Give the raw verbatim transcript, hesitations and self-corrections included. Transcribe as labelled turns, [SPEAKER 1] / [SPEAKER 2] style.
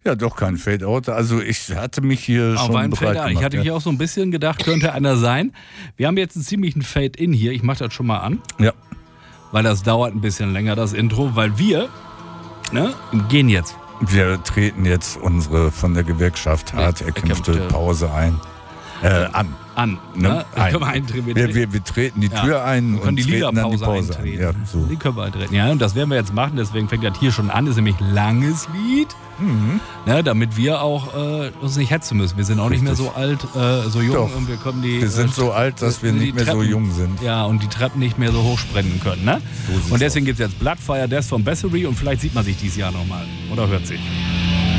[SPEAKER 1] Ja, doch kein Fade-Out. Also ich hatte mich hier
[SPEAKER 2] Auch
[SPEAKER 1] schon
[SPEAKER 2] ein
[SPEAKER 1] bereit
[SPEAKER 2] Fade-Out.
[SPEAKER 1] gemacht.
[SPEAKER 2] Ich hatte
[SPEAKER 1] ja.
[SPEAKER 2] mich auch so ein bisschen gedacht, könnte einer sein. Wir haben jetzt einen ziemlichen Fade-In hier. Ich mache das schon mal an,
[SPEAKER 1] Ja.
[SPEAKER 2] weil das dauert ein bisschen länger, das Intro, weil wir ne, gehen jetzt.
[SPEAKER 1] Wir treten jetzt unsere von der Gewerkschaft hart erkämpfte
[SPEAKER 2] erkämpfte-
[SPEAKER 1] Pause ein. Äh, an.
[SPEAKER 2] An.
[SPEAKER 1] Ne?
[SPEAKER 2] Ne?
[SPEAKER 1] Ein.
[SPEAKER 2] Können wir eintreten.
[SPEAKER 1] Wir, wir, wir treten die
[SPEAKER 2] Ja.
[SPEAKER 1] Tür ein
[SPEAKER 2] Wir können
[SPEAKER 1] und
[SPEAKER 2] die
[SPEAKER 1] treten dann die
[SPEAKER 2] Liederpause
[SPEAKER 1] Pause
[SPEAKER 2] eintreten.
[SPEAKER 1] ein. Ja, so.
[SPEAKER 2] Die können wir eintreten. Ja, und das werden wir jetzt machen, deswegen fängt das hier schon an. Das ist nämlich ein langes Lied,
[SPEAKER 1] Mhm.
[SPEAKER 2] ne, damit wir auch äh, uns nicht hetzen müssen. Wir sind auch nicht mehr so alt, äh, so jung
[SPEAKER 1] Doch.
[SPEAKER 2] und wir können die.
[SPEAKER 1] Wir sind
[SPEAKER 2] äh,
[SPEAKER 1] so alt, dass wir
[SPEAKER 2] die
[SPEAKER 1] nicht mehr so
[SPEAKER 2] Treppen-
[SPEAKER 1] jung sind.
[SPEAKER 2] Ja, und die Treppen nicht mehr so hoch springen können. Ne?
[SPEAKER 1] So sieht's
[SPEAKER 2] Und deswegen gibt es jetzt Bloodfire Death von Bessery und vielleicht sieht man sich dieses Jahr nochmal. Oder hört sich.